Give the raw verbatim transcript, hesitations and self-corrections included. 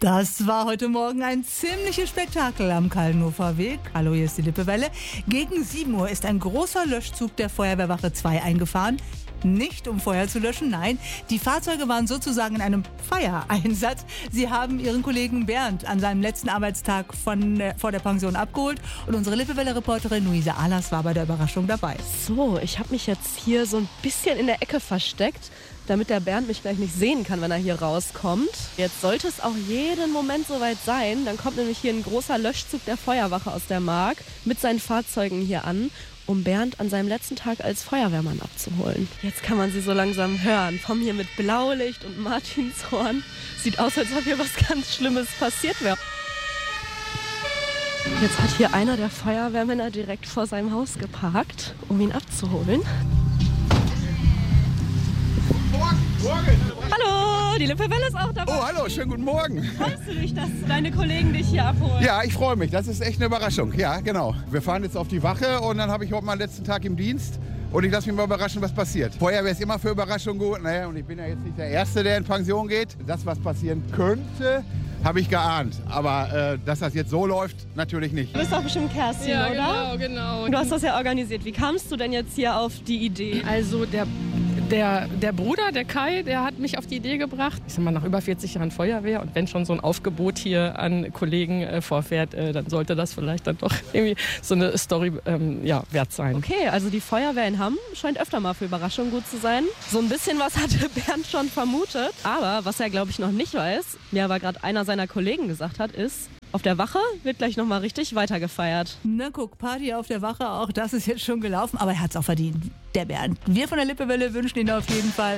Das war heute Morgen ein ziemliches Spektakel am Kallenhofer Weg. Hallo, hier ist die Lippewelle. Gegen sieben Uhr ist ein großer Löschzug der Feuerwehrwache zwei eingefahren. Nicht um Feuer zu löschen, nein. Die Fahrzeuge waren sozusagen in einem Feiereinsatz. Sie haben ihren Kollegen Bernd an seinem letzten Arbeitstag von, äh, vor der Pension abgeholt. Und unsere Lippewelle-Reporterin Luise Ahlers war bei der Überraschung dabei. So, ich habe mich jetzt hier so ein bisschen in der Ecke versteckt, damit der Bernd mich gleich nicht sehen kann, wenn er hier rauskommt. Jetzt sollte es auch jeden Moment soweit sein. Dann kommt nämlich hier ein großer Löschzug der Feuerwache aus der Mark mit seinen Fahrzeugen hier an, um Bernd an seinem letzten Tag als Feuerwehrmann abzuholen. Jetzt kann man sie so langsam hören. Vom hier mit Blaulicht und Martinshorn. Sieht aus, als ob hier was ganz Schlimmes passiert wäre. Jetzt hat hier einer der Feuerwehrmänner direkt vor seinem Haus geparkt, um ihn abzuholen. Hallo, die Lippewelle ist auch dabei. Oh, hallo, schönen guten Morgen. Freust du dich, dass deine Kollegen dich hier abholen? Ja, ich freue mich. Das ist echt eine Überraschung. Ja, genau. Wir fahren jetzt auf die Wache und dann habe ich heute meinen letzten Tag im Dienst. Und ich lasse mich mal überraschen, was passiert. Feuerwehr ist immer für Überraschungen gut. Naja, und ich bin ja jetzt nicht der Erste, der in Pension geht. Das, was passieren könnte, habe ich geahnt. Aber äh, dass das jetzt so läuft, natürlich nicht. Du bist doch bestimmt Kerstin, Ja, oder? genau, genau. Und du hast das ja organisiert. Wie kamst du denn jetzt hier auf die Idee? Also der, der, der Bruder, der Kai, der hat mich auf die Idee gebracht. Ich sag mal, nach über vierzig Jahren Feuerwehr und wenn schon so ein Aufgebot hier an Kollegen äh, vorfährt, äh, dann sollte das vielleicht dann doch irgendwie so eine Story ähm, ja, wert sein. Okay, also die Feuerwehr in Hamm scheint öfter mal für Überraschungen gut zu sein. So ein bisschen was hatte Bernd schon vermutet. Aber was er, glaube ich, noch nicht weiß, mir aber gerade einer seiner Kollegen gesagt hat, ist, auf der Wache wird gleich nochmal richtig weitergefeiert. Na guck, Party auf der Wache, auch das ist jetzt schon gelaufen. Aber er hat es auch verdient, der Bernd. Wir von der Lippewelle wünschen Ihnen auf jeden Fall